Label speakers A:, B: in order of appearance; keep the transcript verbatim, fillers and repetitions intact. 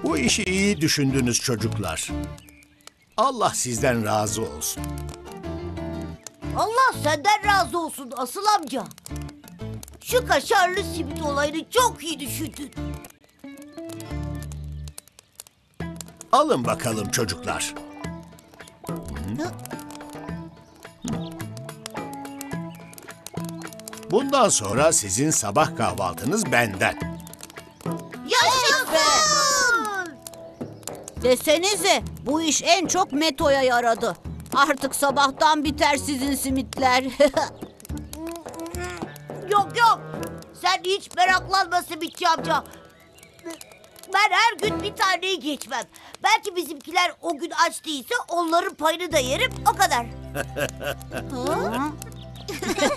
A: Bu işi iyi düşündünüz çocuklar. Allah sizden razı olsun.
B: Allah senden razı olsun asıl amca. Şu kaşarlı simit olayını çok iyi düşündün.
A: Alın bakalım çocuklar. Bundan sonra sizin sabah kahvaltınız benden.
B: Yaşasın!
C: Desenize, bu iş en çok Meto'ya yaradı. Artık sabahtan biter sizin simitler.
B: Yok yok. Sen hiç meraklanma Simitçi amca. Ben her gün bir taneyi geçmem. Belki bizimkiler o gün aç değilse onların payını da yerim, o kadar.